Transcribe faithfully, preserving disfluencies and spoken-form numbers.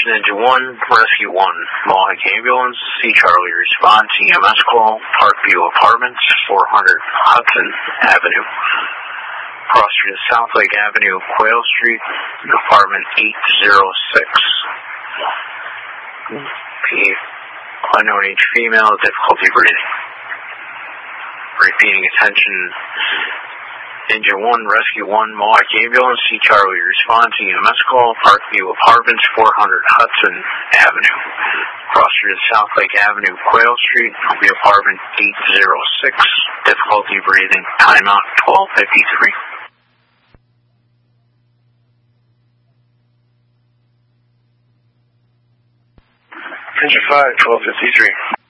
Attention Engine one, Rescue one, Mohawk Ambulance, C. Charlie respond to E M S call, Parkview Apartments, four hundred Hudson Avenue. Cross Street of South Lake Avenue, Quail Street, apartment eight oh six. The unknown age female, difficulty breathing. Repeating, attention, Engine one, Rescue one, Mohawk Ambulance, C. Charlie respond to E M S call, Parkview Apartments, four hundred Hudson Avenue. Cross Street of South Lake Avenue, Quail Street, the apartment eight oh six, difficulty breathing, timeout twelve fifty-three. Engine five, twelve fifty-three.